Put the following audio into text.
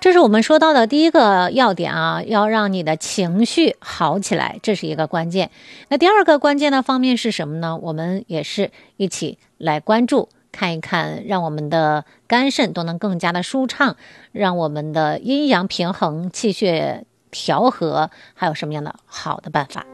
这是我们说到的第一个要点啊，要让你的情绪好起来，这是一个关键。那第二个关键的方面是什么呢？我们也是一起来关注，看一看，让我们的肝肾都能更加的舒畅，让我们的阴阳平衡、气血调和，还有什么样的好的办法。